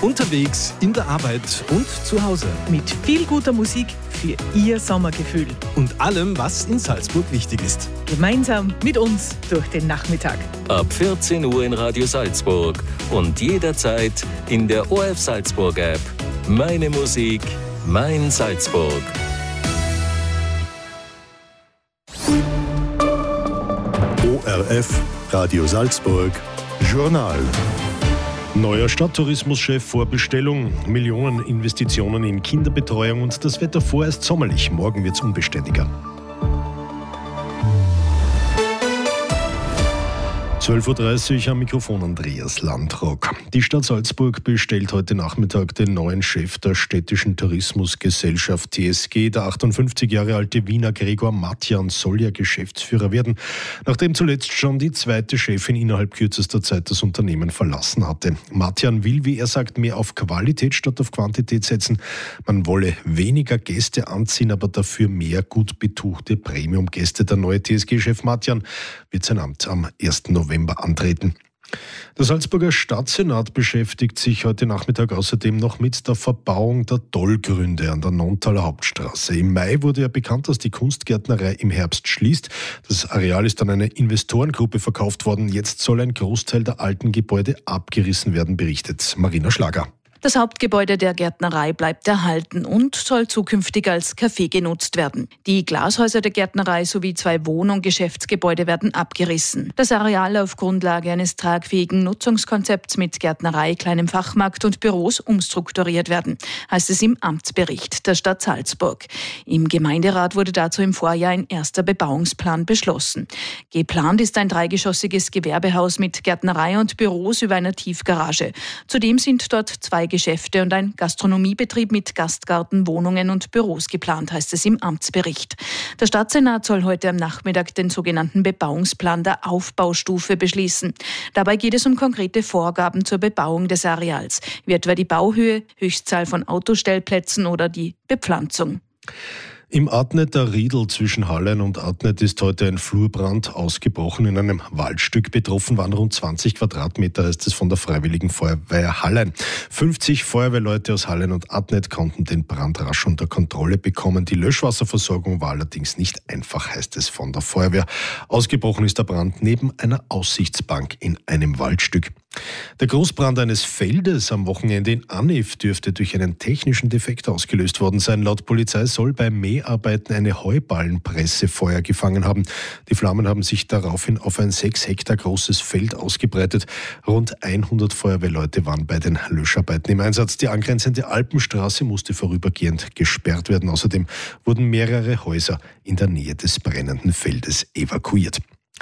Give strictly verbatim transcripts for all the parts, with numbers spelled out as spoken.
Unterwegs, in der Arbeit und zu Hause. Mit viel guter Musik für Ihr Sommergefühl. Und allem, was in Salzburg wichtig ist. Gemeinsam mit uns durch den Nachmittag. Ab vierzehn Uhr in Radio Salzburg und jederzeit in der O R F Salzburg App. Meine Musik, mein Salzburg. O R F Radio Salzburg Journal. Neuer Stadttourismuschef vor Bestellung, Millioneninvestitionen in Kinderbetreuung und das Wetter vorerst sommerlich. Morgen wird es unbeständiger. zwölf Uhr dreißig am Mikrofon Andreas Landrock. Die Stadt Salzburg bestellt heute Nachmittag den neuen Chef der städtischen Tourismusgesellschaft T S G. Der achtundfünfzig Jahre alte Wiener Gregor Matjan soll ja Geschäftsführer werden, nachdem zuletzt schon die zweite Chefin innerhalb kürzester Zeit das Unternehmen verlassen hatte. Matjan will, wie er sagt, mehr auf Qualität statt auf Quantität setzen. Man wolle weniger Gäste anziehen, aber dafür mehr gut betuchte Premium-Gäste. Der neue T S G-Chef Matjan wird sein Amt am ersten November antreten. Der Salzburger Stadtsenat beschäftigt sich heute Nachmittag außerdem noch mit der Verbauung der Dollgründe an der Nonntaler Hauptstraße. Im Mai wurde ja bekannt, dass die Kunstgärtnerei im Herbst schließt. Das Areal ist an eine Investorengruppe verkauft worden. Jetzt soll ein Großteil der alten Gebäude abgerissen werden, berichtet Marina Schlager. Das Hauptgebäude der Gärtnerei bleibt erhalten und soll zukünftig als Café genutzt werden. Die Glashäuser der Gärtnerei sowie zwei Wohn- und Geschäftsgebäude werden abgerissen. Das Areal auf Grundlage eines tragfähigen Nutzungskonzepts mit Gärtnerei, kleinem Fachmarkt und Büros umstrukturiert werden, heißt es im Amtsbericht der Stadt Salzburg. Im Gemeinderat wurde dazu im Vorjahr ein erster Bebauungsplan beschlossen. Geplant ist ein dreigeschossiges Gewerbehaus mit Gärtnerei und Büros über einer Tiefgarage. Zudem sind dort zwei Geschäfte und ein Gastronomiebetrieb mit Gastgarten, Wohnungen und Büros geplant, heißt es im Amtsbericht. Der Stadtsenat soll heute am Nachmittag den sogenannten Bebauungsplan der Aufbaustufe beschließen. Dabei geht es um konkrete Vorgaben zur Bebauung des Areals, wie etwa die Bauhöhe, Höchstzahl von Autostellplätzen oder die Bepflanzung. Im Adneter Riedl zwischen Hallein und Adnet ist heute ein Flurbrand ausgebrochen. In einem Waldstück betroffen waren rund zwanzig Quadratmeter, heißt es von der Freiwilligen Feuerwehr Hallein. fünfzig Feuerwehrleute aus Hallein und Adnet konnten den Brand rasch unter Kontrolle bekommen. Die Löschwasserversorgung war allerdings nicht einfach, heißt es von der Feuerwehr. Ausgebrochen ist der Brand neben einer Aussichtsbank in einem Waldstück. Der Großbrand eines Feldes am Wochenende in Anif dürfte durch einen technischen Defekt ausgelöst worden sein. Laut Polizei soll bei Mäharbeiten eine Heuballenpresse Feuer gefangen haben. Die Flammen haben sich daraufhin auf ein sechs Hektar großes Feld ausgebreitet. Rund hundert Feuerwehrleute waren bei den Löscharbeiten im Einsatz. Die angrenzende Alpenstraße musste vorübergehend gesperrt werden. Außerdem wurden mehrere Häuser in der Nähe des brennenden Feldes evakuiert.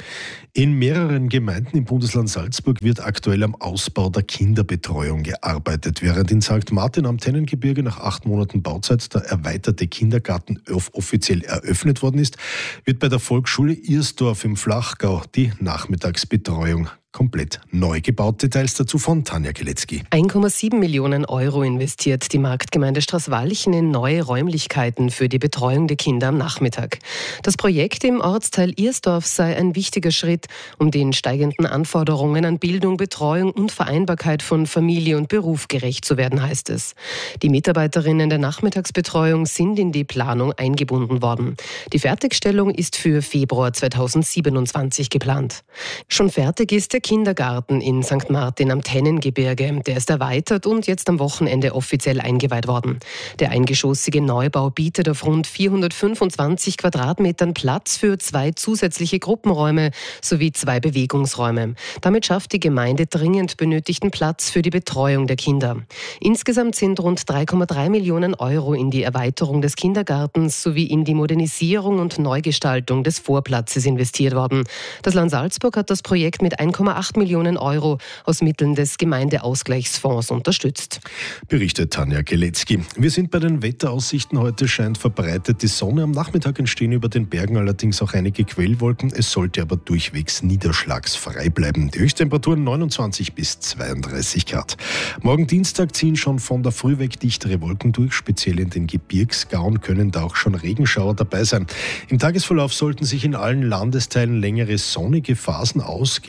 In mehreren Gemeinden im Bundesland Salzburg wird aktuell am Ausbau der Kinderbetreuung gearbeitet. Während in Sankt Martin am Tennengebirge nach acht Monaten Bauzeit der erweiterte Kindergarten offiziell eröffnet worden ist, wird bei der Volksschule Irsdorf im Flachgau die Nachmittagsbetreuung komplett neu gebaut. Details dazu von Tanja Geletzky. eins Komma sieben Millionen Euro investiert die Marktgemeinde Straßwalchen in neue Räumlichkeiten für die Betreuung der Kinder am Nachmittag. Das Projekt im Ortsteil Irsdorf sei ein wichtiger Schritt, um den steigenden Anforderungen an Bildung, Betreuung und Vereinbarkeit von Familie und Beruf gerecht zu werden, heißt es. Die Mitarbeiterinnen der Nachmittagsbetreuung sind in die Planung eingebunden worden. Die Fertigstellung ist für Februar zweitausendsiebenundzwanzig geplant. Schon fertig ist der Kindergarten in Sankt Martin am Tennengebirge. Der ist erweitert und jetzt am Wochenende offiziell eingeweiht worden. Der eingeschossige Neubau bietet auf rund vierhundertfünfundzwanzig Quadratmetern Platz für zwei zusätzliche Gruppenräume sowie zwei Bewegungsräume. Damit schafft die Gemeinde dringend benötigten Platz für die Betreuung der Kinder. Insgesamt sind rund drei Komma drei Millionen Euro in die Erweiterung des Kindergartens sowie in die Modernisierung und Neugestaltung des Vorplatzes investiert worden. Das Land Salzburg hat das Projekt mit eins Komma acht Millionen Euro aus Mitteln des Gemeindeausgleichsfonds unterstützt. Berichtet Tanja Geletzky. Wir sind bei den Wetteraussichten. Heute scheint verbreitet die Sonne. Am Nachmittag entstehen über den Bergen allerdings auch einige Quellwolken. Es sollte aber durchwegs niederschlagsfrei bleiben. Die Höchsttemperaturen neunundzwanzig bis zweiunddreißig Grad. Morgen Dienstag ziehen schon von der Früh weg dichtere Wolken durch. Speziell in den Gebirgsgauen können da auch schon Regenschauer dabei sein. Im Tagesverlauf sollten sich in allen Landesteilen längere sonnige Phasen ausgehen, bevor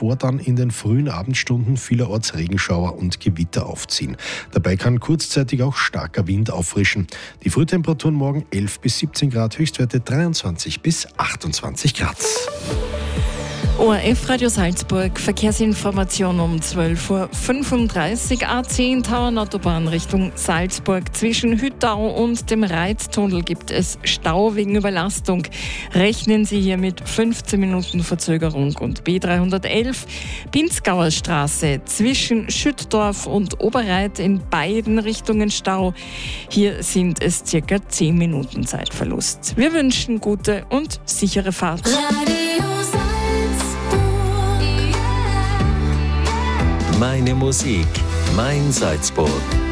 bevor dann in den frühen Abendstunden vielerorts Regenschauer und Gewitter aufziehen. Dabei kann kurzzeitig auch starker Wind auffrischen. Die Frühtemperaturen morgen elf bis siebzehn Grad, Höchstwerte dreiundzwanzig bis achtundzwanzig Grad. O R F Radio Salzburg, Verkehrsinformation um zwölf Uhr fünfunddreißig. A zehn Tauernautobahn Richtung Salzburg. Zwischen Hüttau und dem Reittunnel gibt es Stau wegen Überlastung. Rechnen Sie hier mit fünfzehn Minuten Verzögerung. Und B dreihundertelf Pinzgauer Straße zwischen Schüttdorf und Oberreit in beiden Richtungen Stau. Hier sind es circa zehn Minuten Zeitverlust. Wir wünschen gute und sichere Fahrt. Meine Musik, mein Salzburg.